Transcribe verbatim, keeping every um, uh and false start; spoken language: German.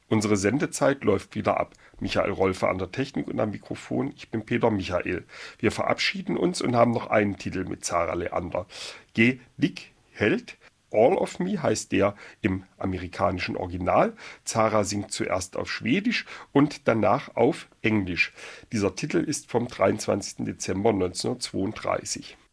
Unsere Sendezeit läuft wieder ab. Michael Rolfe an der Technik und am Mikrofon. Ich bin Peter Michael. Wir verabschieden uns und haben noch einen Titel mit Sarah Leander. Geh dick hält. All of Me heißt der im amerikanischen Original. Zara singt zuerst auf Schwedisch und danach auf Englisch. Dieser Titel ist vom dreiundzwanzigsten Dezember neunzehnhundertzweiunddreißig.